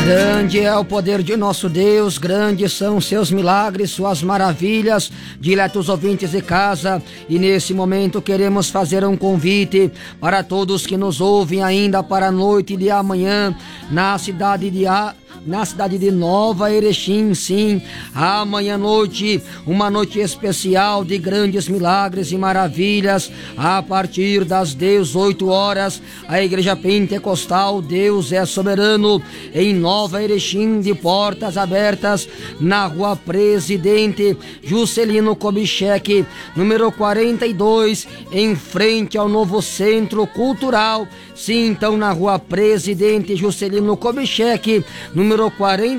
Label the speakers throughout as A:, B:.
A: Grande é o poder de nosso Deus, grandes são seus milagres, suas maravilhas, diletos ouvintes de casa. E nesse momento queremos fazer um convite para todos que nos ouvem ainda para a noite de amanhã na cidade de Nova Erechim. Sim, amanhã à noite, uma noite especial de grandes milagres e maravilhas. A partir das 18 horas, a Igreja Pentecostal Deus é Soberano em Nova Erechim, de portas abertas, na Rua Presidente Juscelino Kubitschek, número 42, em frente ao novo Centro Cultural. Sim, então na Rua Presidente Juscelino Kubitschek, número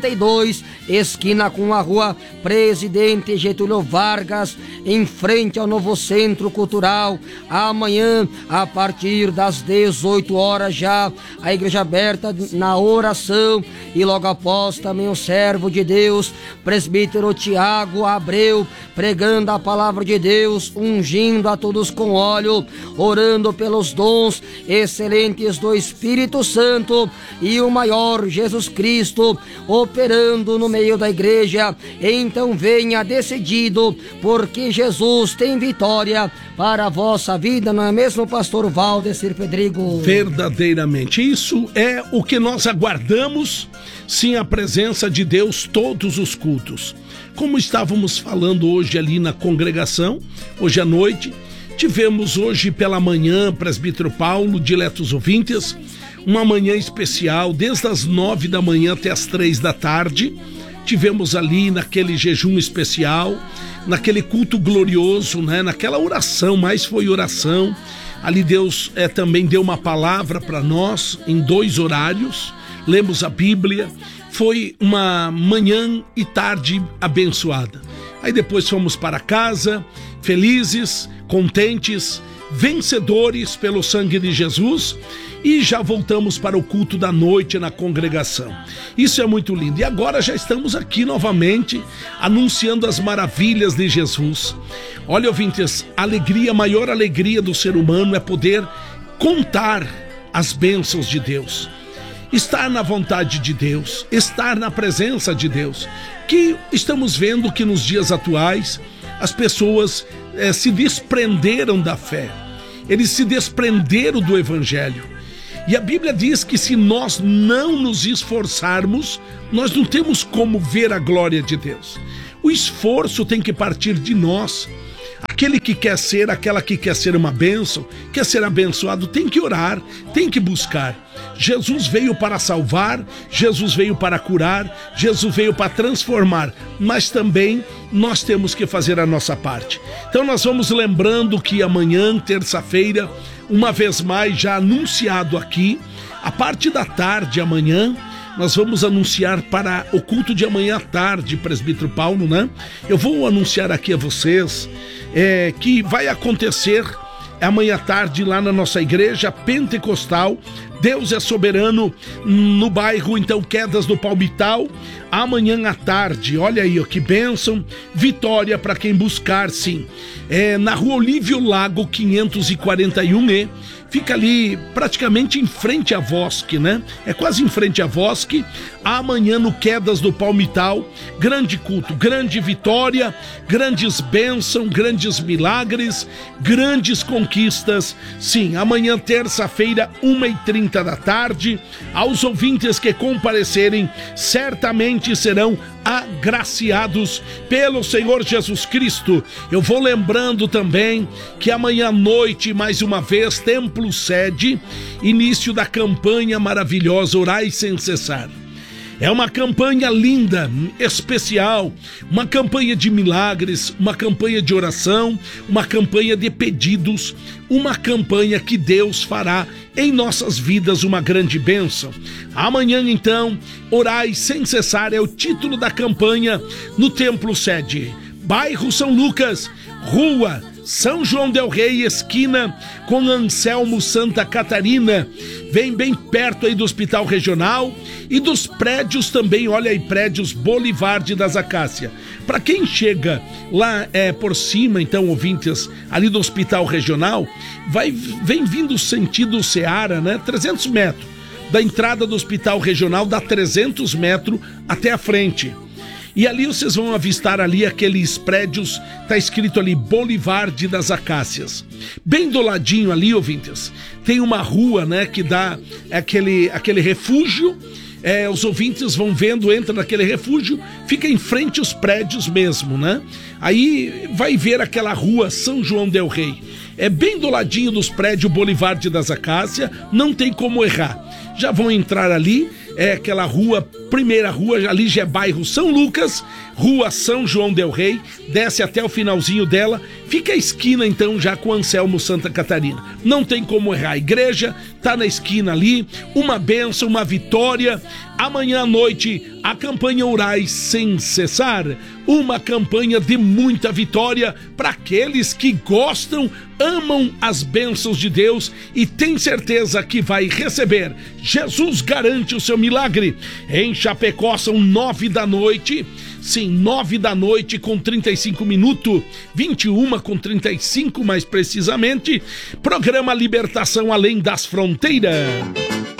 A: 42, esquina com a Rua Presidente Getúlio Vargas, em frente ao novo Centro Cultural. Amanhã, a partir das 18 horas já, a igreja aberta na oração, e logo após também o servo de Deus, presbítero Tiago Abreu, pregando a palavra de Deus, ungindo a todos com óleo, orando pelos dons excelentes do Espírito Santo e o maior Jesus Cristo operando no meio da igreja. Então venha decidido, porque Jesus tem vitória para a vossa vida, não é mesmo, pastor Valdecir Pedrigo?
B: Verdadeiramente, isso é o que nós aguardamos, sim, a presença de Deus todos os cultos. Como estávamos falando hoje ali na congregação, hoje à noite, tivemos hoje pela manhã, presbítero Paulo, diletos ouvintes, uma manhã especial, desde as 9 da manhã até as 3 da tarde, tivemos ali naquele jejum especial, naquele culto glorioso, né? Naquela oração, mas foi oração, ali Deus também deu uma palavra para nós, em 2 horários, lemos a Bíblia, foi uma manhã e tarde abençoada. Aí depois fomos para casa, felizes, contentes, vencedores pelo sangue de Jesus, e já voltamos para o culto da noite na congregação. Isso é muito lindo. E agora já estamos aqui novamente anunciando as maravilhas de Jesus. Olha, ouvintes, a maior alegria do ser humano é poder contar as bênçãos de Deus, estar na vontade de Deus, estar na presença de Deus, que estamos vendo que nos dias atuais as pessoas se desprenderam da fé, eles se desprenderam do Evangelho. E a Bíblia diz que se nós não nos esforçarmos, nós não temos como ver a glória de Deus. O esforço tem que partir de nós. Aquela que quer ser uma bênção, quer ser abençoado, tem que orar, tem que buscar. Jesus veio para salvar, Jesus veio para curar, Jesus veio para transformar, mas também nós temos que fazer a nossa parte. Então nós vamos lembrando que amanhã, terça-feira, uma vez mais já anunciado aqui, a parte da tarde amanhã, nós vamos anunciar para o culto de amanhã à tarde, presbítero Paulo, né? Eu vou anunciar aqui a vocês que vai acontecer amanhã à tarde lá na nossa igreja pentecostal, Deus é Soberano, no bairro, então, Quedas do Palmital, amanhã à tarde. Olha aí, ó, que bênção, vitória para quem buscar, sim. Na Rua Olívio Lago 541E, fica ali praticamente em frente à Vosque, né? É quase em frente à Vosque. Amanhã no Quedas do Palmital, grande culto, grande vitória, grandes bênçãos, grandes milagres, grandes conquistas. Sim, amanhã terça-feira, 1h30 da tarde, aos ouvintes que comparecerem, certamente serão agraciados pelo Senhor Jesus Cristo. Eu vou lembrando também que amanhã à noite, mais uma vez, Templo Sede, início da campanha maravilhosa Orai Sem Cessar. É uma campanha linda, especial, uma campanha de milagres, uma campanha de oração, uma campanha de pedidos, uma campanha que Deus fará em nossas vidas uma grande bênção. Amanhã, então, Orai Sem Cessar é o título da campanha no Templo Sede, bairro São Lucas, Rua São João del Rei, esquina com Anselmo Santa Catarina, vem bem perto aí do Hospital Regional e dos prédios também, olha aí, prédios Bolivar de das Acácias. Para quem chega lá por cima, então, ouvintes, ali do Hospital Regional, vem vindo sentido Seara, né, 300 metros. da entrada do Hospital Regional, dá 300 metros até a frente. E ali vocês vão avistar ali aqueles prédios, tá escrito ali Boulevard das Acácias. Bem do ladinho ali, ouvintes, tem uma rua, né, que dá aquele refúgio. Os ouvintes vão vendo, entra naquele refúgio, fica em frente aos prédios mesmo, né? Aí vai ver aquela rua São João del Rei. É bem do ladinho dos prédios Boulevard das Acácias, não tem como errar. Já vão entrar ali, aquela rua, primeira rua, ali já é bairro São Lucas, rua São João del Rei, desce até o finalzinho dela, fica a esquina então já com Anselmo Santa Catarina. Não tem como errar, a igreja tá na esquina ali, uma bênção, uma vitória. Amanhã à noite, a campanha Orais Sem Cessar, uma campanha de muita vitória para aqueles que gostam, amam as bênçãos de Deus e tem certeza que vai receber. Jesus garante o seu milagre. Em Chapecó são 9 da noite, sim, 9 da noite com 35 minutos, 21 com 35 mais precisamente, programa Libertação Além das Fronteiras.